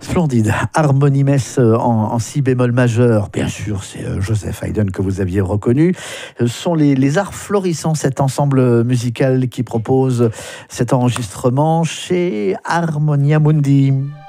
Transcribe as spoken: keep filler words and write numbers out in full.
Splendide. Harmonie Messe en, en si bémol majeur. Bien sûr, c'est Joseph Haydn que vous aviez reconnu. Ce sont les, les Arts Florissants, cet ensemble musical qui propose cet enregistrement chez Harmonia Mundi.